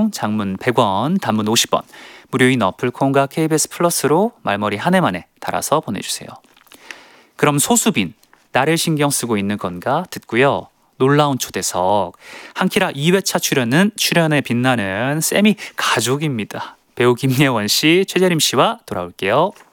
샵8910 장문 100원 단문 50원 무료인 어플 콩과 KBS 플러스로 말머리 한 해 만에 달아서 보내주세요. 그럼 소수빈 나를 신경 쓰고 있는 건가 듣고요. 놀라운 초대석 한키라 2회차 출연에 빛나는 세미 가족입니다. 배우 김예원 씨, 최재림 씨와 돌아올게요.